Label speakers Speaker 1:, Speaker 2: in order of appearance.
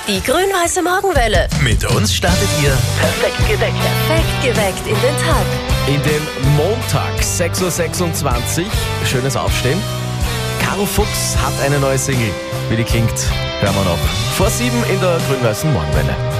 Speaker 1: Die grün-weiße Morgenwelle.
Speaker 2: Mit uns startet ihr
Speaker 1: Perfekt geweckt. Perfekt geweckt in den Tag.
Speaker 3: In den Montag, 6.26 Uhr, schönes Aufstehen. Caro Fuchs hat eine neue Single. Wie die klingt, hören wir noch. Vor 7 in der grün-weißen Morgenwelle.